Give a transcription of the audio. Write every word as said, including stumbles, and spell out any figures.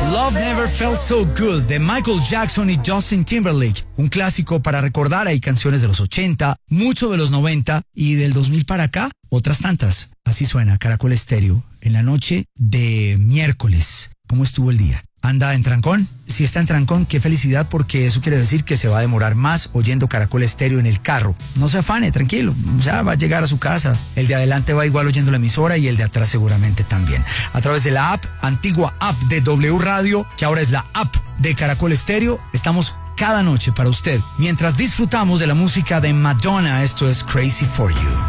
Love Never Felt So Good de Michael Jackson y Justin Timberlake. Un clásico para recordar. Hay canciones de los ochenta, mucho de los noventa y del dos mil para acá, otras tantas. Así suena Caracol Estéreo en la noche de miércoles. ¿Cómo estuvo el día? ¿Anda en trancón? Si está en trancón, qué felicidad, porque eso quiere decir que se va a demorar más oyendo Caracol Estéreo en el carro. No se afane, tranquilo, ya va a llegar a su casa. El de adelante va igual oyendo la emisora y el de atrás seguramente también. A través de la app, antigua app de W Radio, que ahora es la app de Caracol Estéreo, estamos cada noche para usted, mientras disfrutamos de la música de Madonna. Esto es Crazy For You.